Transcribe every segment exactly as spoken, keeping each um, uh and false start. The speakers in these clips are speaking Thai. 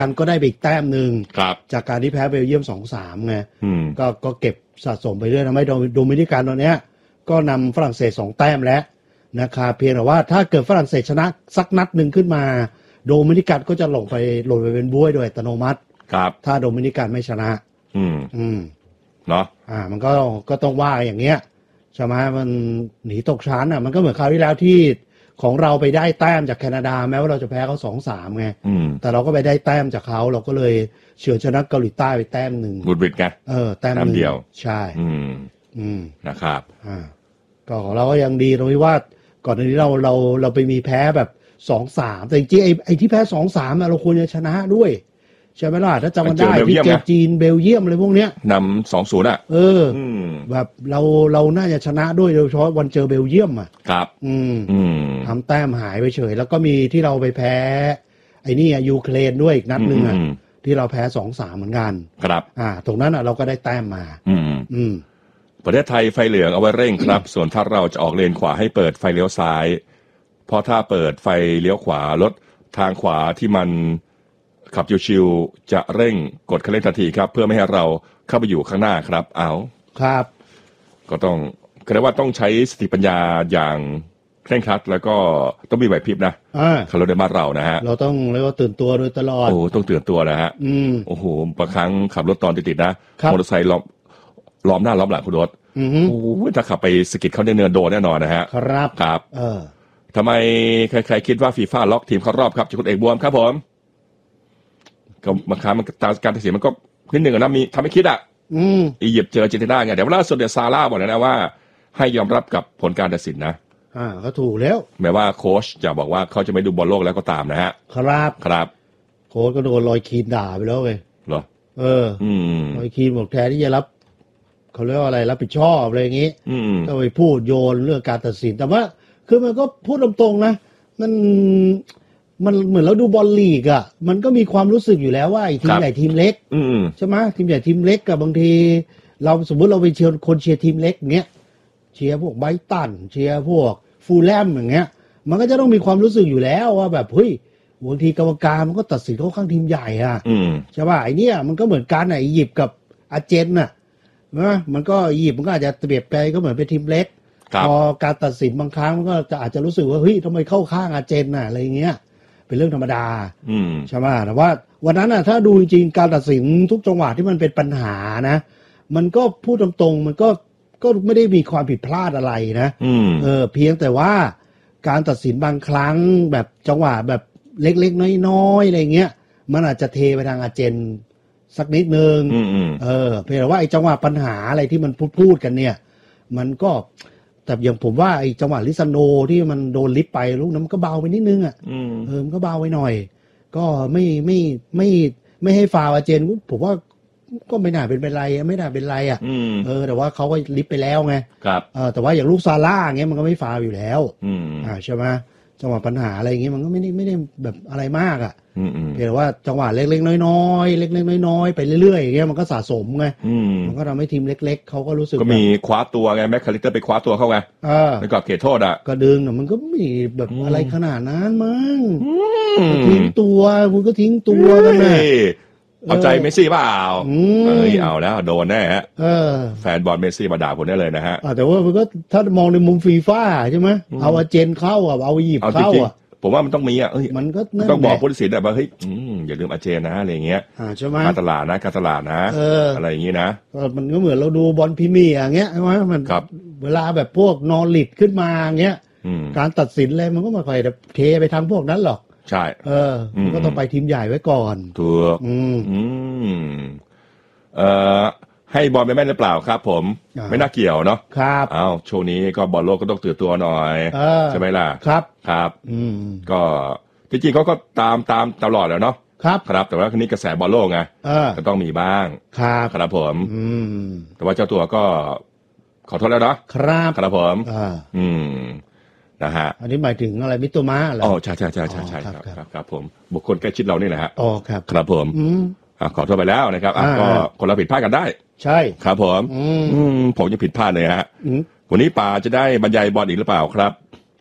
กันก็ได้ไปอีกแต้มหนึ่งจากการที่แพ้เบลเยียม สองสาม ไงก็ก็เก็บสะสมไปเรื่อยทำให้โดมินิกันตอนนี้ก็นำฝรั่งเศสสองแต้มแล้วนะครับเพียงแต่ว่าถ้าเกิดฝรั่งเศสชนะสักนัดหนึ่งขึ้นมาโดมินิกันก็จะหลงไปหล่นไปเป็นบ้วยโดยอัตโนมัติถ้าโดมินิกันไม่ชนะอืมอืมเนาะอ่ามันก็ก็ต้องว่าอย่างเงี้ยใช่ไหมมันหนีตกชั้นอ่ะมันก็เหมือนคราวที่แล้วที่ของเราไปได้แต้มจากแคนาดาแม้ว่าเราจะแพ้เขา สองสาม ไงแต่เราก็ไปได้แต้มจากเขาเราก็เลยเฉือนชนะเกาหลีใต้ไปแต้มหนึ่งบุดบิดไงเออแต้มเดียวใช่อืมอืมนะครับอ่าก็ของเราก็ยังดีตรงที่ว่าก่อนหน้านี้เราเราเราไปมีแพ้แบบ สองสาม แต่จริงๆไอ้ไอ้ที่แพ้ สองสาม อ่ะเราควรจะชนะด้วยใช่ไหมล่ะถ้าจำกันได้ที่เจอจีนเบลเยียมอะไรพวกเนี้ยนำ สองศูนย์ อ่ะเออแบบเราเราน่าจะชนะด้วยโดยเฉพาะวันเจอเบลเยียมอ่ะครับอืมอืมทำแต้มหายไปเฉยแล้วก็มีที่เราไปแพ้ไอ้นี่อ่ะยูเครนด้วยอีกนัดนึงอ่ะที่เราแพ้ สองสาม เหมือนกันครับอ่าตรงนั้นอ่ะเราก็ได้แต้มมาอืมอืมประเทศไทยไฟเหลืองเอาไว้เร่งครับส่วนถ้าเราจะออกเลนขวาให้เปิดไฟเลี้ยวซ้ายเพราะถ้าเปิดไฟเลี้ยวขวารถทางขวาที่มันขับชิวๆจะเร่งกดคันเร่งทันทีครับเพื่อไม่ให้เราเข้าไปอยู่ข้างหน้าครับเอาครับก็ต้องก็เรียกว่าต้องใช้สติปัญญาอย่างเคร่งครัดแล้วก็ต้องมีไหวพริบนะขับรถในบ้านเรานะฮะเราต้องเรียกว่าตื่นตัวโดยตลอดโอ้ต้องตื่นตัวนะฮะโอ้โหบางครั้งขับรถตอนติดๆนะมอเตอร์ไซค์ล้อมล้อมหน้าล้อมหลังคุณรถโอ้โหถ้าขับไปสกิดเขาเนินโดนแน่นอนนะฮะครับครับเออทำไมใครๆคิดว่าฟีฟ่าล็อกทีมเข้ารอบครับจากคุณเอกบวมครับผมก็บางครั้งมันการตัดสินมันก็นิดหนึ่งนะมีทำให้คิดอ่ะอียิปต์เจออาร์เจนตินาไงเดี๋ยวล่าสุดเดซาร่าบอกนะว่าให้ยอมรับกับผลการตัดสินนะอ่าก็ถูกแล้วแม้ว่าโค้ชจะบอกว่าเขาจะไม่ดูบอลโลกแล้วก็ตามนะฮะครับครับโค้ชก็โดนลอยคีนด่าไปแล้วไงเหรอเอออืมลอยคีนบอกแทนที่จะรับเขาเรียกว่าอะไรรับผิดชอบอะไรอย่างงี้ก็ไปพูดโยนเรื่องการตัดสินแต่ว่าคือมันก็พูดตรงๆนะมันมันเหมือนเราดูบอลลีกอ่ะมันก็มีความรู้สึกอยู่แล้วว่าไอ้ทีมใหญ่ทีมเล็กใช่ไหมทีมใหญ่ทีมเล็กกับบางทีเราสมมติเราไปเชียร์คนเชียร์ทีมเล็กเงี้ยเชียร์พวกไบรตันเชียร์พวกฟูลแลมอย่างเงี้ยมันก็จะต้องมีความรู้สึกอยู่แล้วว่าแบบเฮ้ยบางทีกรรมการมันก็ตัดสินเข้าข้างทีมใหญ่อ่ะใช่ป่ะไอ้นี่มันก็เหมือนกันอียิปต์กับอาร์เจนน่ะนะมันก็อียิปต์มันก็อาจจะเปรียบไปก็เหมือนเป็นทีมเล็กพอการตัดสินบางครั้งมันก็จะอาจจะรู้สึกว่าเฮ้ยทำไมเข้าข้างอาร์เจนน่ะอะไรเงี้ยเป็นเรื่องธรรมดาใช่ไหมแต่ว่าวันนั้นน่ะถ้าดูจริงการตัดสินทุกจังหวะที่มันเป็นปัญหานะมันก็พูดตรงๆมันก็ก็ไม่ได้มีความผิดพลาดอะไรนะเออเพียงแต่ว่าการตัดสินบางครั้งแบบจังหวะแบบเล็กๆน้อยๆอะไรเงี้ยมันอาจจะเทไปทางอาร์เจนสักนิดนึงเออเพียงแต่ว่าไอ้จังหวะปัญหาอะไรที่มันพูดกันเนี่ยมันก็แต่อย่างผมว่าไอ้จังหวะลิซาโนที่มันโดนลิฟต์ไปลูกนั้นมันก็เบาไปนิดนึงอ่ะเออมันก็เบาไปหน่อยก็ไม่ไม่ไม่ไม่ให้ฟาวอาร์เจนผมว่าก็ไม่น่าเป็นเป็นไรไม่น่าเป็นไรอ่ะเออแต่ว่าเขาก็ลิฟต์ไปแล้วไงครับเออแต่ว่าอย่างลูกซาร่าเงี้ยมันก็ไม่ฟาวอยู่แล้วอ่าใช่ไหมจังหวะปัญหาอะไรอย่างเงี้ยมันก็ไม่ได้ไม่ได้แบบอะไรมากอ่ะเพียงแต่ว่าจังหวะเล็กๆน้อยๆเล็กๆน้อยๆไปเรื่อยๆอย่างเงี้ยมันก็สะสมไงมันก็ทำให้ทีมเล็กๆเขาก็รู้สึกก็มีคว้าตัวไงแม็กคาลิสเตอร์ไปคว้าตัวเข้าไงในกรอบเขตโทษอ่ะก็ดึงแต่มันก็ไม่แบบอะไรขนาดนั้นมั้งทิ้งตัวคุณก็ทิ้งตัวกันนะเอาใจเมสซี่เปล่าเอ้ยเอาแล้วโดนแน่ฮะแฟนบอลเมสซี่มาด่าผมได้เลยนะฮะแต่ว่ามันก็ถ้ามองในมุมฟีฟ่าใช่ไหมเอาอาร์เจนเข้าอ่ะเอาอียิปต์เข้าอ่ะผมว่ามันต้องมีอ่ะมันก็ต้องบอกผู้ตัดสินแบบว่าเฮ้ยอย่าลืมอาร์เจนนะอะไรเงี้ยใช่ไหมการตลาดนะการตลาดนะอะไรอย่างงี้นะมันก็เหมือนเราดูบอลพรีเมียร์อย่างเงี้ยใช่ไหมมันเวลาแบบพวกนอริดขึ้นมาอย่างเงี้ยการตัดสินอะไรมันก็ไม่ค่อยเทไปทางพวกนั้นหรอกใช่เออก็ต้องไปทีมใหญ่ไว้ก่อนถูกอืมอืมเอ่อให้บอลไปแม่นหรือเปล่าครับผมไม่น่าเกี่ยวเนาะครับอ้าวช่วงนี้ก็บอลโลกก็ต้องตื่นตัวหน่อยใช่ไหมล่ะครับครับอืมก็จริงๆเขาก็ตามตามตลอดแล้วเนาะครับครับแต่ว่าครั้นี้กระแสบอลโลกไงก็ต้องมีบ้างครับครับผมอืมแต่ว่าเจ้าตัวก็ขอโทษแล้วเนาะครับครับผมอืมนะฮะอันนี้หมายถึงอะไรมิโตมะเหรออ๋อใช่ใช่ใช่ใช่ใช่ครับครับครับผมบุคคลใกล้ชิดเรานี่แหละฮะอ๋อครับครับผมอ่าขอโทษไปแล้วนะครับอ่าก็คนเราผิดพลาดกันได้ใช่ครับผมอืมผมยังผิดพลาดเลยฮะวันนี้ป่าจะได้บรรยายบอลอีกหรือเปล่าครับ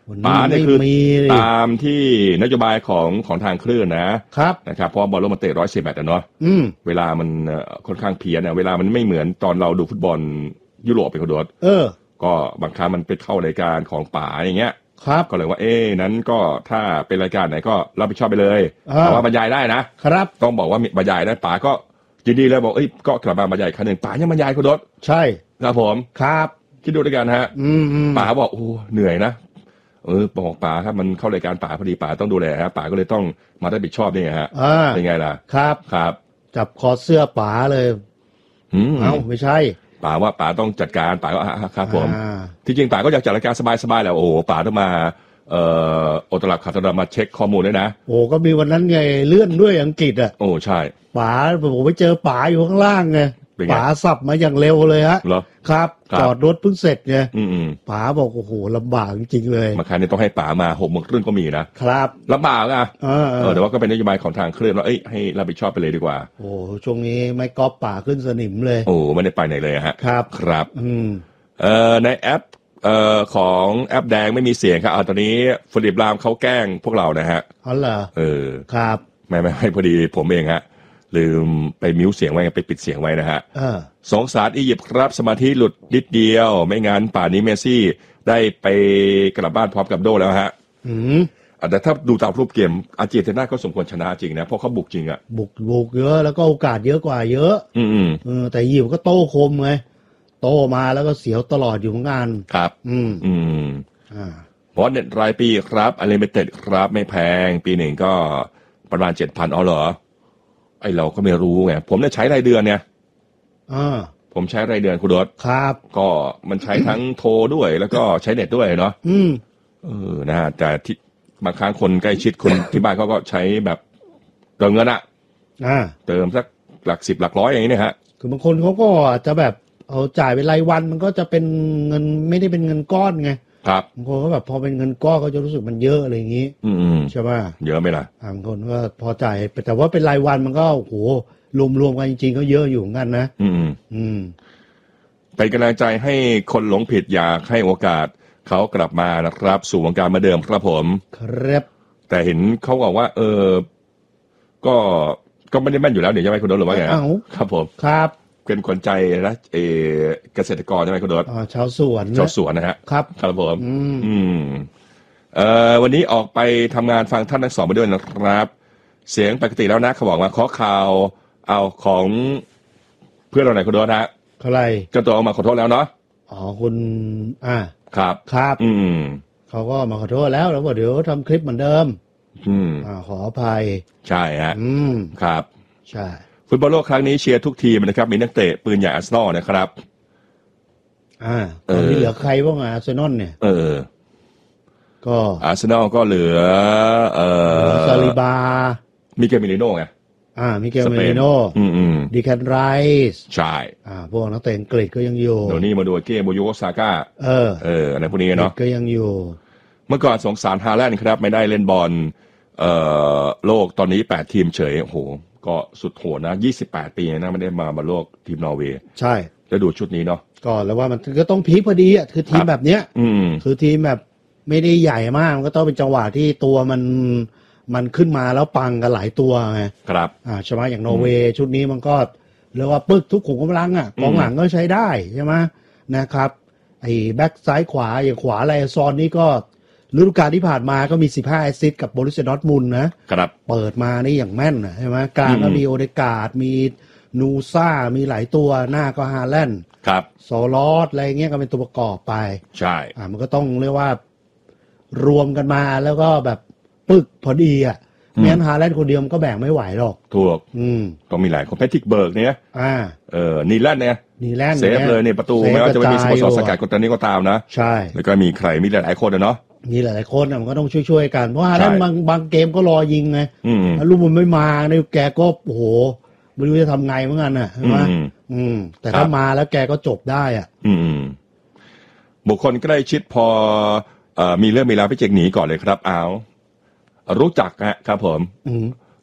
ป๋าเนี่ยคือตามที่นโยบายของของทางคลื่นนะครับนะครับเพราะบอลโลกมันเตะร้อยสิบแมตช์อะเนาะเวลามันค่อนข้างเพี้ยนอะเวลามันไม่เหมือนตอนเราดูฟุตบอลยุโรปไปกระโดดเออก็บางครั้งมันไปเข้ารายการของป๋าอย่างเงี้ยครับก็เลยว่าเอ๊นั้นก็ถ้าเป็นรายการไหนก็รับผิดชอบไปเลยแต่ว่าบรรยายได้นะครับต้องบอกว่าบรรยายได้ป๋าก็ยินดีเลยบอกเอ้ยก็กลับมาบรรยายครั้งหนึ่งป๋ายังบรรยายกระโดดใช่ครับผมครับคิดดูด้วยกันฮะป๋าบอกโอ้เหนื่อยนะเออบอกป๋าครับมันเข้ารายการป๋าพอดีป๋าต้องดูแลฮะป๋าก็เลยต้องมารับผิดชอบนี่ฮะเป็นไงล่ะครับครับจับคอเสื้อป๋าเลยเอ้าไม่ใช่ป๋าว่าป๋าต้องจัดการป๋าก็ครับผมที่จริงป๋าก็อยากจัดรายการสบายๆแหละโอ้โหป๋าต้องมาเอ่อโอตลับขัดตลับมาเช็คข้อมูลด้วยนะโอ้ก็มีวันนั้นไงเลื่อนด้วยอังกฤษอ่ะโอ้ใช่ป๋าผมไปเจอป๋าอยู่ข้างล่างไงป๋าสับมาอย่างเร็วเลยฮะเหรอครับจอดรถเพิ่งเสร็จไงป๋าบอกโอ้โหลำบากจริงๆเลยมาครั้งนี้ต้องให้ป๋ามาหกโมงครึ่งก็มีนะครับลำบากอ่ะเออแต่ว่าก็เป็นนโยบายของทางเคลื่อนว่าเอ้ยให้รับผิดชอบไปเลยดีกว่าโอ้ช่วงนี้ไม่ก๊อปป๋าขึ้นสนิมเลยโอ้ไม่ได้ไปไหนเลยฮะครับครับอืมเอ่อในแอปเอ่อของแอปแดงไม่มีเสียงครับเอาตอนนี้ฟิลิปรามเขาแกล้งพวกเรานะฮะอ๋อเหรอเออครับไม่ไม่ไม่พอดีผมเองฮะลืมไปมิวเสียงไว้ไปปิดเสียงไว้นะฮะสงสารอียิปต์ครับสมาธิหลุดนิดเดียวไม่งั้นป่านนี้เมสซี่ได้ไปกลับบ้านพร้อมกับโดแล้วฮะอืมแต่ถ้าดูตามรูปเกมอาร์เจนตินาก็สมควรชนะจริงนะเพราะเขาบุกจริงอ่ะบุกบุกเยอะแล้วก็โอกาสเยอะกว่าเยอะอืมเออแต่อียิปต์ก็โต้คมไงโต้มาแล้วก็เสียวตลอดอยู่เหมือนกันครับอืมอืมอ่าเพราะเน็ตรายปีครับอลิมิเต็ดครับไม่แพงปีหนึ่งก็ประมาณเจ็ดพันอ๋อเหรอไอเราก็ไม่รู้ไงผมเนี่ยใช้รายเดือนเนี่ยอ่าผมใช้รายเดือนคุณดดครับก็มันใช้ทั้งโทรด้วยแล้วก็ใช้เน็ตด้วยเนาะอืมเออนะแต่ที่บางครั้งคนใกล้ชิดคนที่บ้านเขาก็ใช้แบบเติมเงินอะอ่าเติมสักหลักสิบหลักร้อยอย่างนี้เนี่ยฮะคือบางคนเขาก็อาจจะแบบเอาจ่ายเป็นรายวันมันก็จะเป็นเงินไม่ได้เป็นเงินก้อนไงครับบางคนก็แบบพอเป็นเงินก้อนก็จะรู้สึกมันเยอะอะไรอย่างนี้อืมใช่ป่ะเยอะไหมล่ะบางคนก็พอจ่ายแต่ว่าเป็นรายวันมันก็โอ้โหรวมๆกันจริงๆก็เยอะอยู่เหมือนกันนะอืมอืมเป็นกำลังใจให้คนหลงผิดอยากให้โอกาสเขากลับมานะครับสู่วงการเหมือนเดิมครับผมครับแต่เห็นเขาบอกว่าเออก็ก็ไม่ได้แม่นอยู่แล้วเนี่ยใช่ไหมคุณโดนหรือว่าไงครับผมครับเป็นคนใจนะเอเกษตรกรใช่ไหมคุณโดนอ๋อชาวสวนชาวสวนนะฮะครับครับผมอืมเอ่อวันนี้ออกไปทำงานฟังท่านทั้งสองไปด้วยนะครับเสียงปกติแล้วนะเขาบอกว่าขอข่าวเอาของเพื่อนเราไหนคุณโดนฮะใครเจ้าตัวออกมาขอโทษแล้วเนาะอ๋อคุณอ่าครับครับอืมเขาก็มาขอโทษแล้วแล้วบอกเดี๋ยวทำคลิปเหมือนเดิมอืมอ่าขออภัยใช่ฮะอืมครับใช่ฟุตบอลโลกครั้งนี้เชียร์ทุกทีมนะครับมีนักเตะปืนใหญ่อาร์เซนอลนะครับอ่าตอนนี้เหลือใครบ้างอาร์เซนอลเนี่ยเออก็อาร์เซนอลก็เหลือเอ่อซาลิบามิเกลมิลิโน่ไงอ่ามิเกลมิลิโน่อืมอืมดีแคนไรส์ใช่อ่าพวกนักเตะอังกฤษก็ยังอยู่เดี๋ยวนี้มาดูเก้โมโยซาก้าเออเอออะไรพวกนี้เนาะก็ยังอยู่เมื่อก่อนสงสารฮาแลนด์ครับไม่ได้เล่นบอลเอ่อโลกตอนนี้แปดทีมเฉยโอ้โหก็สุดโหดนะยี่สิบแปดปีนะไม่ได้มาบอลโลกทีมนอร์เวย์ใช่แล้วดูชุดนี้เนาะก็แล้วว่ามันก็ต้องพีคพอดีอ่ะคือทีมแบบเนี้ยอืมคือทีมแบบไม่ได้ใหญ่มากมันก็ต้องเป็นจังหวะที่ตัวมันมันขึ้นมาแล้วปังกันหลายตัวไงครับอ่าใช่ไหมอย่างนอร์เวย์ชุดนี้มันก็เรียกว่าปึ๊กทุกขุมกำลังอ่ะกองหลังก็ใช้ได้ใช่ไหมนะครับไอ้แบ็คซ้ายขวาอย่างขวาไลซอนนี่ก็ฤดูกาลที่ผ่านมาก็มีสิบห้าแอสซิสต์กับโบรุสเซียดอร์ทมุนด์นะครับเปิดมานี่อย่างแม่นนะใช่ไหมกลางก็มีโอเดการ์ดมีนูซ่ามีหลายตัวหน้าก็ฮาแลนด์ครับโซลอสอะไรเงี้ยก็เป็นตัวประกอบไปใช่อ่ามันก็ต้องเรียกว่ารวมกันมาแล้วก็แบบปึกพอดีอ่ะไม่งั้นฮาแลนด์คนเดียวมันก็แบ่งไม่ไหวหรอกถูกอืมต้องมีหลายคนแพทริกเบิร์กเนี่ยอ่าเออนีแลนด์เนี่ยนีแลนด์เซฟเลยเนี่ยประตูไม่ว่าจะไม่มีสโมสรสกัดกดดันนี้ก็ตามนะใช่แล้วก็มีใครมีหลายคนเนาะมีหลายๆคนมันก็ต้องช่วยๆกันเพราะว่าท่านบางบางเกมก็รอยิงไงลูกมันไม่มาเนี่ยแกก็โอ้โหไม่รู้จะทำไงเหมือนกันน่ะใช่ไหมอืมแต่ถ้ามาแล้วแกก็จบได้อ่ะอืมบุคคลใกล้ชิดพอเอ่อมีเรื่องมีราวพี่เจกหนีก่อนเลยครับเอารู้จักครับผม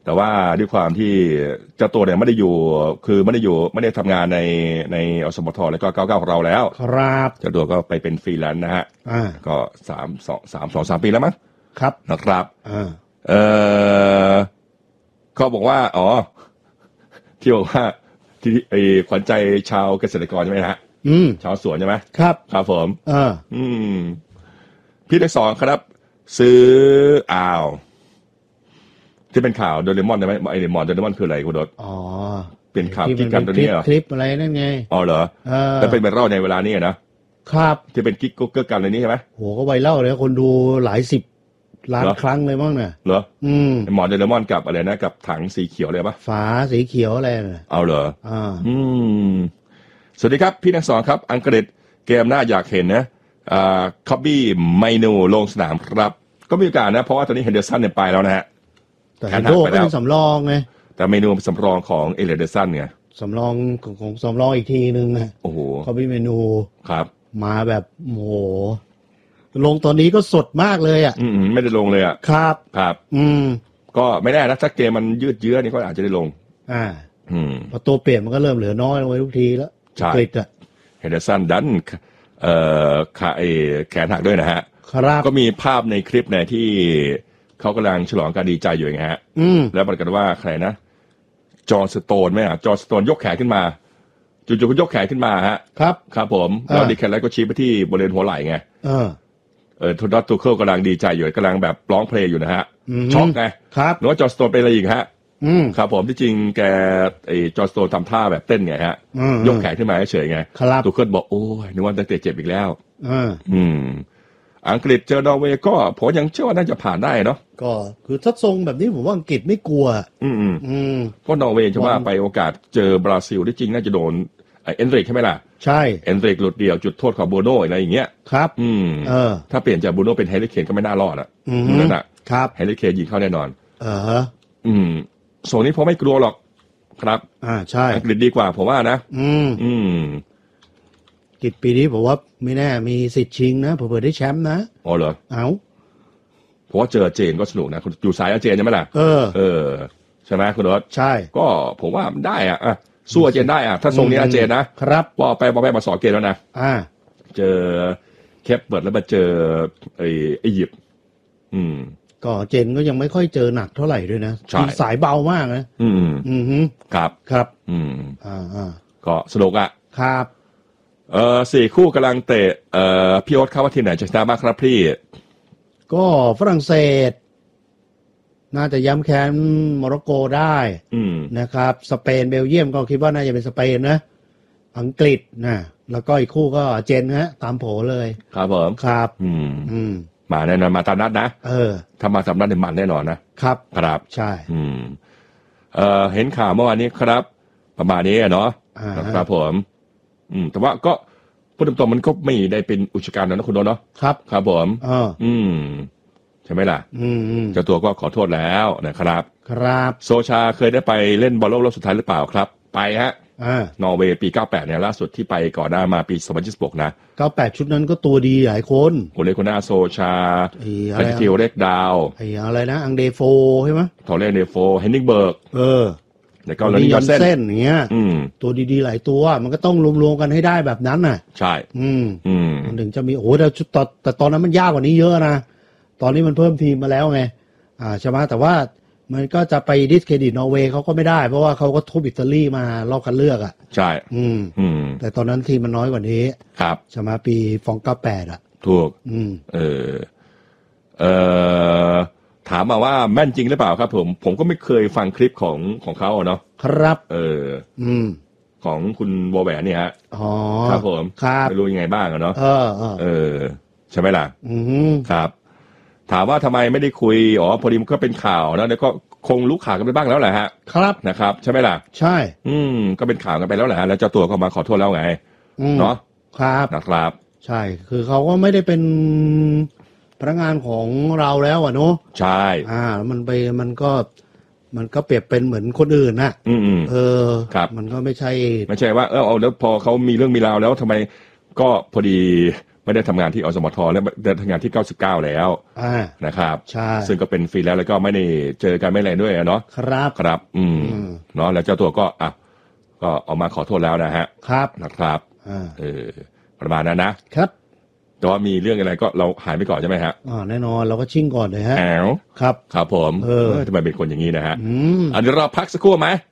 แต่ว่าด้วยความที่เจ้าตัวเนี่ยไม่ได้อยู่คือไม่ได้อยู่ไม่ได้ทำงานในในอสมทแล้วก็เก้าเก้าของเราแล้วครับเจ้าตัวก็ไปเป็นฟรีแลนซ์นะฮะอ่าก็สามสองสามสองสามปีแล้วมั้งครับนะครับอ่าเออเขาบอกว่าอ๋อที่บอกว่าที่ไอ้ขวัญใจชาวเกษตรกรใช่ไหมฮะอืมชาวสวนใช่ไหมครับครับผมอ่าอืมพี่ที่สองครับซื้ออ้าวที่เป็นข่าวโดเรมอนใช่ไหมไอเดมอนโดเรมอนคืออะไรคุณดดอ๋อเป็นข่าวกิ๊กกันตัวนี้เหรอคลิปอะไรนั่นไงอ๋อเหรอแล้วเป็นไวรัลในเวลานี้นะครับที่เป็นกิ๊กกุ๊กเกอร์กันอะไรนี้ใช่ไหมโหก็ไวรัลเลยคนดูหลายสิบล้านครั้งเลยมั้งเนี่ยเหรออืมหมอนโดเรมอนกับอะไรนะกับถังสีเขียวเลยปะฝาสีเขียวอะไรน่ะเอาเหรออ่าอืมสวัสดีครับพี่นักสอนครับอังกฤษเกมหน้าอยากเห็นนะอ่าคอบบี้ไมนูลงสนามครับก็มีโอกาสนะเพราะว่าตอนนี้เฮนเดอร์สันเนี่ยไปแล้วนะฮะแต่เฮนโดก็เป็นสำรองไงแต่เมนูเป็นสำรองของเอเลเดอร์สันไงสำรองของของสำรองอีกทีนึงนะโอ้โหคอบบี้เมนูครับมาแบบโหลงตอนนี้ก็สดมากเลยอ่ะอืมไม่ได้ลงเลยอ่ะครับครับอืมก็ไม่แน่นะถ้าเกมมันยืดเยื้อนี่ก็อาจจะได้ลงอ่าอืมพอตัวเปลี่ยนมันก็เริ่มเหลือน้อยลงไปทุกทีแล้วใช่กฤษอ่ะเฮนเดอร์สันดันเอ่อขาไอแขนหักด้วยนะฮะครับก็มีภาพในคลิปเนี่ยที่เขากำลังฉลองการดีใจอยู่ไงฮะอืมแล้วปรากฏว่าใครนะจอห์นสโตนไหมอ่ะจอห์นสโตนยกแขนขึ้นมาจู่ๆก็ยกแขนขึ้นมาฮะครับครับผมแล้วดีแคลไลก็ชี้ไปที่บริเวณหัวไหล่ไงเออเออทูดอตทูเคิลกำลังดีใจอยู่กำลังแบบร้องเพลงอยู่นะฮะช็อกไงครับหรือว่าจอห์นสโตนเป็นอะไรอีกฮะอืมครับผมที่จริงแกไอ้จอห์นสโตนทำท่าแบบเต้นไงฮะยกแขนขึ้นมาเฉยไงทูเคิลบอกโอ้ยนึกว่าจะเจ็บอีกแล้วอืมอืมอังกฤษเจอนอร์เวย์ก็ผมยังเชื่อว่าน่าจะผ่านได้เนาะก็คือถ้าทรงแบบนี้ผมว่าอังกฤษไม่กลัวอืมอืมเพราะนอร์เวย์จะว่าไปโอกาสเจอบราซิลที่จริงน่าจะโดนไอเอนริกใช่ไหมล่ะใช่เอนริกหลุดเดี่ยวจุดโทษของบูโน่อะไรอย่างเงี้ยครับอืมเออถ้าเปลี่ยนจากบูโน่เป็นแฮร์รี่เคนก็ไม่น่ารอดอ่ะดูนั่นอ่ะครับแฮร์รี่เคนยิงเข้าแน่นอนเอออืมส่วนนี้ผมไม่กลัวหรอกครับอ่าใช่อังกฤษดีกว่าผมว่านะอืมอืมกิจปีนี้ผมว่าไม่แน่มีสิทธิ์ชิงนะเผื่อได้แชมป์นะอ๋อเหรอเอาเพราะว่าเจอเจนก็สนุกนะอยู่สายอาเจนใช่ไหมล่ะเออเออใช่ไหมคุณรถใช่ก็ผมว่ามันได้อ่ะสู้อาเจนได้อ่ะถ้าทรงนี้อาเจนนะครับว่าไปว่าไปมาสองเกมแล้วนะอ่าเจอแคปเปิดแล้วมาเจอไอ้อียิปต์อืมก็เจนก็ยังไม่ค่อยเจอหนักเท่าไหร่ด้วยนะสายเบามากนะอืมอืมครับครับอืมอ่าอ่าก็สนุกอ่ะครับเออสี่คู่กำลังเตะเอ่อพี่โอ๊ตเข้าว่าทีมไหนจะชนะบ้างครับพี่ก็ฝรั่งเศสน่าจะย้ำแค้นโมร็อกโกได้นะครับสเปนเบลเยียมก็คิดว่าน่าจะเป็นสเปนนะอังกฤษนะแล้วก็อีกคู่ก็เจนฮะตามโผเลยครับผมครับอืมอืมมาแน่นอนมาตามนัดนะเออถ้ามาตามนัดเนี่ยมันแน่นอนนะครับครับใช่อืมเอ่อเห็นข่าวเมื่อวานนี้ครับประมาณนี้เนาะครับผมอืมแต่ว่าก็พูดตรงๆมันก็ไม่ได้เป็นอุชการนะคุณโดนเนาะครับครับผมอ่าอืมใช่ไหมล่ะอืมเจ้าตัวก็ขอโทษแล้วนะครับครับโซชาเคยได้ไปเล่นบอลโลกรอบสุดท้ายหรือเปล่าครับไปฮะอ่านอร์เวย์ปีเก้าสิบแปดเนี่ยล่าสุดที่ไปก่อนหน้ามาปีสองพันยี่สิบหกนะเก้าสิบแปดชุดนั้นก็ตัวดีหลายคนโอเลโกนาโซชาไอ้เทียวเล็กดาวไอ้อะไรนะอังเดโฟใช่ไหมทอเรเดโฟเฮนนิงเบิร์กเออแล้วก็ลอนิยอนเส้นอย่างเงี้ยตัวดีๆหลายตัวมันก็ต้องรวมๆกันให้ได้แบบนั้นน่ะใช่อืมอืมมันถึงจะมีโอ้แต่ชุดแต่ตอนนั้นมันยากกว่านี้เยอะนะตอนนี้มันเพิ่มทีมมาแล้วไงอ่าใช่ไหมแต่ว่ามันก็จะไปดิสเครดิตนอร์เวย์เขาก็ไม่ได้เพราะว่าเขาก็ทุบอิตาลีมารอบคัดเลือกอ่ะใช่อืมอืมแต่ตอนนั้นทีมมันน้อยกว่านี้ครับใช่ไหมปีฟองเก้าแปดอ่ะถูกอืมเออเออถามมาว่าแม่นจริงหรือเปล่าครับผมผมก็ไม่เคยฟังคลิปของของเขาเนาะครับเอออืมของคุณวอแหวนเนี่ยฮะอ๋อครับผมครับไม่รู้ยังไงบ้างอะเนาะเออเออใช่ไหมล่ะอืมครับถามว่าทำไมไม่ได้คุยอ๋อพอดีมันก็เป็นข่าวนะแล้วก็คงรู้ข่าวกันไปบ้างแล้วแหละฮะครับนะครับใช่ไหมล่ะใช่อืมก็เป็นข่าวกันไปแล้วแหละฮะแล้วเจ้าตัวก็มาขอโทษแล้วไงเนาะครับนะครับใช่คือเขาก็ไม่ได้เป็นพนักงานของเราแล้วอ่ะเนาะใช่อ่ามันไปมันก็มันก็เปรียบเป็นเหมือนคนอื่นน่ะอืมเออครับมันก็ไม่ใช่ไม่ใช่ว่าเออเอาแล้วพอเขามีเรื่องมีราวแล้วทำไมก็พอดีไม่ได้ทำงานที่อสมทและได้ทำงานที่เก้าสิบเก้าแล้วนะครับใช่ซึ่งก็เป็นฟรีแลนซ์แล้วก็ไม่ได้เจอกันไม่อะไรด้วยเนาะครับครับอืมเนาะแล้วเจ้าตัวก็อ่ะก็ออกมาขอโทษแล้วนะฮะครับนะครับเออประมาณนั้นนะครับแต่ว่ามีเรื่องอะไรก็เราหายไปก่อนใช่ไหมฮะอ่าแน่นอนเราก็ชิ่งก่อนเลยฮะแอลครับครับผมเออทำไมเป็นคนอย่างนี้นะฮะอันนี้เราพักสักครู่ไหม